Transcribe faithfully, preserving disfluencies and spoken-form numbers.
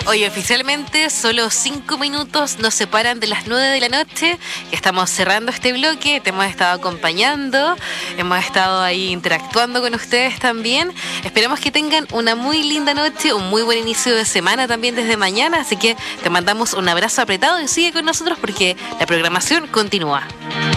Hoy oficialmente solo cinco minutos nos separan de las nueve de la noche. Estamos cerrando este bloque, te hemos estado acompañando, hemos estado ahí interactuando con ustedes también. Esperamos que tengan una muy linda noche, un muy buen inicio de semana también desde mañana, así que te mandamos un abrazo apretado y sigue con nosotros porque la programación continúa.